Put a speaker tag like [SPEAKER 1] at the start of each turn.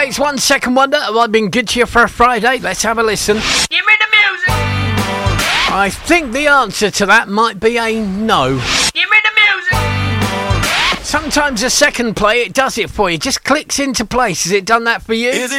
[SPEAKER 1] Takes 1 second wonder. Have I been good to you for a Friday? Let's have a listen.
[SPEAKER 2] Give me the music.
[SPEAKER 1] I think the answer to that might be a no.
[SPEAKER 2] Give me the music.
[SPEAKER 1] Sometimes a second play, it does it for you. Just clicks into place. Has it done that for you?